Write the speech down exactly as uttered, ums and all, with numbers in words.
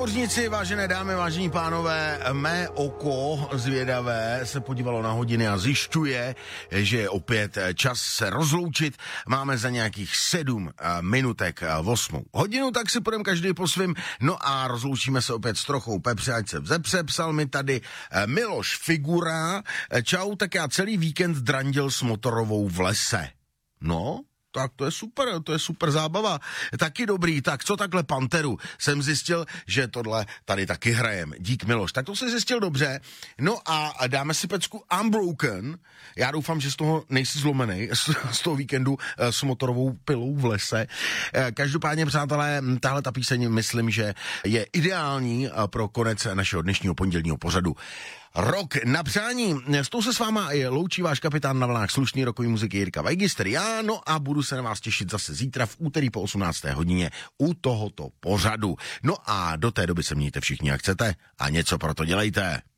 námořníci, vážené dámy, vážení pánové, mé oko zvědavé se podívalo na hodiny a zjišťuje, že je opět čas se rozloučit. Máme za nějakých sedm minutek v osmou hodinu, tak si půjdeme každý po svým. No a rozloučíme se opět s trochou Pepře, ať se vzepře. Psal mi tady Miloš Figura. Čau, tak já celý víkend drandil s motorovou v lese. No, tak to je super, to je super zábava. Taky dobrý, tak co takhle Panteru? Jsem zjistil, že tohle tady taky hrajem. Dík, Miloš. Tak to jsi zjistil dobře. No a dáme si pecku Unbroken. Já doufám, že z toho nejsi zlomenej, z toho víkendu s motorovou pilou v lese. Každopádně, přátelé, tahle ta píseň myslím, že je ideální pro konec našeho dnešního pondělního pořadu. Rok na přání. S tou se s váma je loučí váš kapitán na vlnách slušný rokový muziky Jirka Weigister. Já, no a budu se na vás těšit zase zítra v úterý po osmnácté hodině u tohoto pořadu. No a do té doby se mějte všichni jak chcete a něco pro to dělejte.